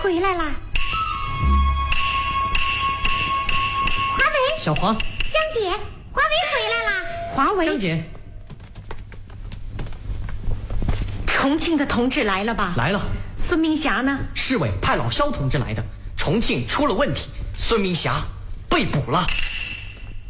回来啦！华为， 小黄， 江姐，华为回来啦！ 华为， 江姐， 重庆的同志来了吧？ 来了。 孙明霞呢？ 市委派老肖同志来的，重庆出了问题，孙明霞被捕了。